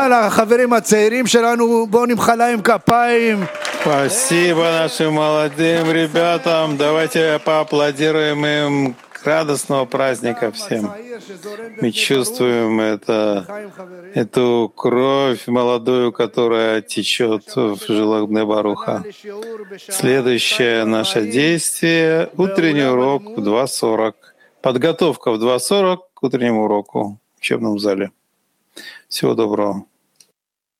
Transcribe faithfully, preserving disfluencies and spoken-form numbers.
יאללה, החברים הצעירים שלנו, בואו נמחא להם כפיים. Спасибо нашим молодым ребятам. Давайте поаплодируем им. Радостного праздника всем. Мы чувствуем это, эту кровь молодую, которая течет в жилах Бней Баруха. Следующее наше действие — утренний урок в два сорок. Подготовка в два сорок к утреннему уроку в учебном зале. Всего доброго.